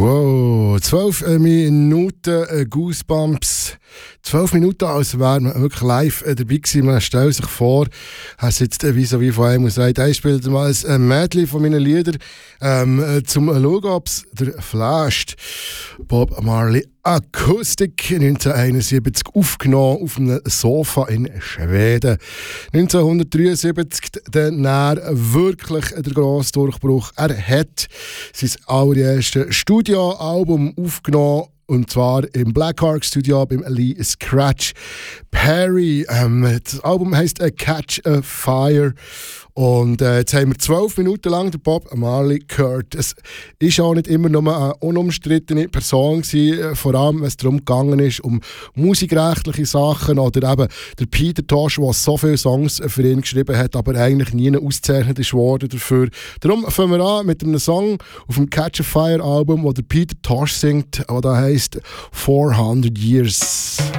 Wow, 12 Minuten Goosebumps. 12 Minuten, als wäre man wirklich live dabei gewesen. Man stellt sich vor, er sitzt vis-à-vis von einem und sagt, er spielt mal ein Medley von meinen Liedern, zum schauen, ob es der flasht. Bob Marley Akustik 1971 aufgenommen auf einem Sofa in Schweden. 1973 dann wirklich der grosse Durchbruch. Er hat sein allererstes Studioalbum aufgenommen. Und zwar im Blackheart Studio beim Lee Scratch Perry. Das Album heisst A Catch a Fire. Und jetzt haben wir 12 Minuten lang den Bob Marley gehört. Es war auch nicht immer nur eine unumstrittene Person gewesen, vor allem wenn es darum gegangen ist, um musikrechtliche Sachen oder eben der Peter Tosh, der so viele Songs für ihn geschrieben hat, aber eigentlich nie ausgezeichnet ist worden dafür. Darum fangen wir an mit einem Song auf dem Catch a Fire Album, wo der Peter Tosh singt, der heisst 400 Years.